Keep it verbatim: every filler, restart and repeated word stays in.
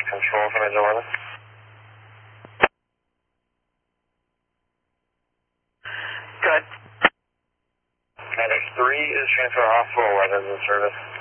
control from Edge eleven. Good. Medic three is transfer hospital eleven in service.